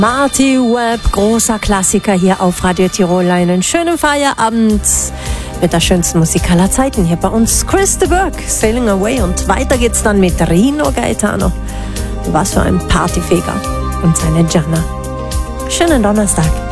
Marty Webb, großer Klassiker hier auf Radio Tirol. Einen schönen Feierabend mit der schönsten Musik aller Zeiten hier bei uns. Chris de Burgh, Sailing Away. Und weiter geht's dann mit Rino Gaetano. Was für ein Partyfeger und seine Gianna. Schönen Donnerstag.